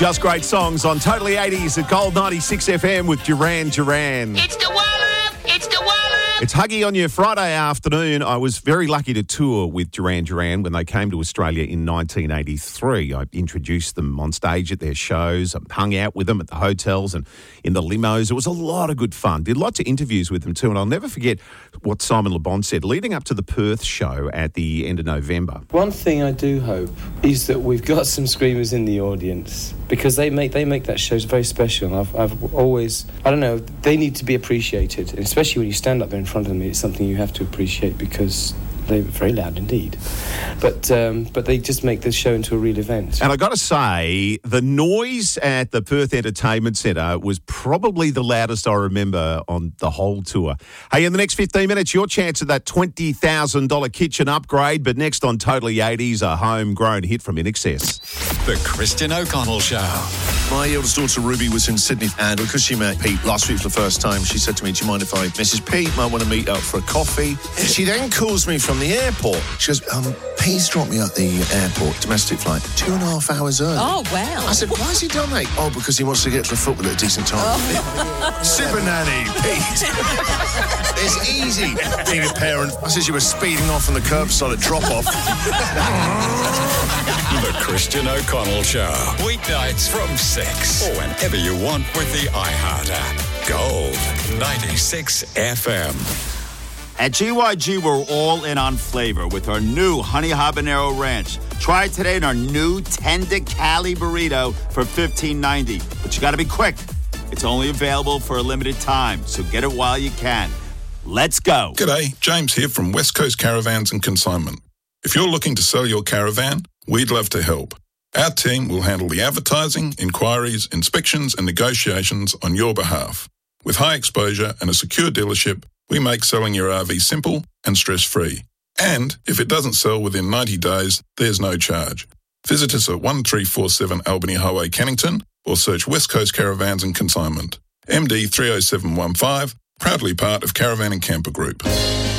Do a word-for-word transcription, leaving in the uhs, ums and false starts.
Just great songs on Totally eighties at Gold ninety-six F M with Duran Duran. It's the Wallop! It's the Wallop! It's Huggy on your Friday afternoon. I was very lucky to tour with Duran Duran when they came to Australia in nineteen eighty-three. I introduced them on stage at their shows, and hung out with them at the hotels and in the limos. It was a lot of good fun. Did lots of interviews with them too, and I'll never forget what Simon Le Bon said leading up to the Perth show at the end of November. One thing I do hope is that we've got some screamers in the audience, because they make they make that show very special. I've I've always, I don't know, they need to be appreciated, and especially when you stand up there in front of them, it's something you have to appreciate because they're very loud indeed. But um, but they just make this show into a real event. And I got to say, the noise at the Perth Entertainment Centre was probably the loudest I remember on the whole tour. Hey, in the next fifteen minutes, your chance at that twenty thousand dollars kitchen upgrade. But next on Totally eighties, a homegrown hit from I N X S. The Christian O'Connell Show. My eldest daughter Ruby was in Sydney, and because she met Pete last week for the first time, she said to me, do you mind if I, Missus Pete, might want to meet up for a coffee? She then calls me from the airport. She goes, um, Pete's dropped me at the airport, domestic flight, two and a half hours early. Oh, wow. I said, why has he done that? Oh, because he wants to get to the football at a decent time. Oh. Super nanny, Pete. It's easy being a parent. I said you were speeding off on the curbside at drop-off. The Christian O'Connell Show. Weeknights from six. Or whenever you want with the iHeart app. Gold ninety-six F M. At G Y G, we're all in on flavor with our new Honey Habanero Ranch. Try it today in our new Tender Cali Burrito for fifteen ninety. But you got to be quick. It's only available for a limited time, so get it while you can. Let's go. G'day, James here from West Coast Caravans and Consignment. If you're looking to sell your caravan, we'd love to help. Our team will handle the advertising, inquiries, inspections and negotiations on your behalf. With high exposure and a secure dealership, we make selling your R V simple and stress-free. And if it doesn't sell within ninety days, there's no charge. Visit us at one three four seven Albany Highway, Cannington, or search West Coast Caravans and Consignment. M D three oh seven one five, proudly part of Caravan and Camper Group.